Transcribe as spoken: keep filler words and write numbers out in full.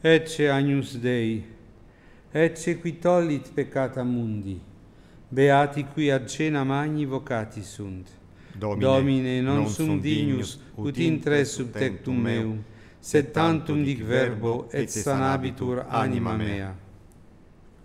Ecce agnus Dei, ecce qui tollit peccata mundi, beati qui ad cena magni vocati sunt. Domine, Domine non sum dignus, ut intres sub tectum meum, sed tantum dic verbo, et sanabitur anima mea.